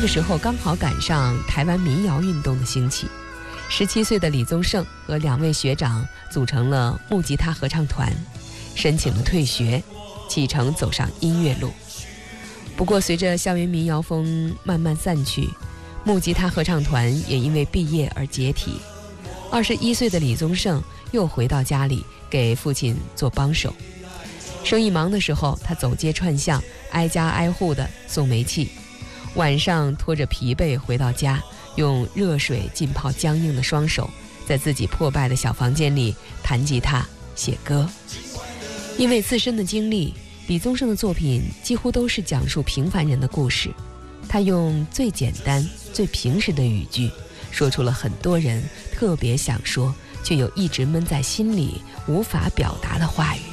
个时候刚好赶上台湾民谣运动的兴起，17岁的李宗盛和2位学长组成了木吉他合唱团，申请了退学，启程走上音乐路。不过随着校园民谣风慢慢散去，木吉他合唱团也因为毕业而解体。21岁的李宗盛又回到家里给父亲做帮手，生意忙的时候，他走街串巷，挨家挨户的送煤气，晚上拖着疲惫回到家，用热水浸泡僵硬的双手，在自己破败的小房间里弹吉他写歌。因为自身的经历，李宗盛的作品几乎都是讲述平凡人的故事，他用最简单最平实的语句，说出了很多人特别想说却又一直闷在心里无法表达的话语。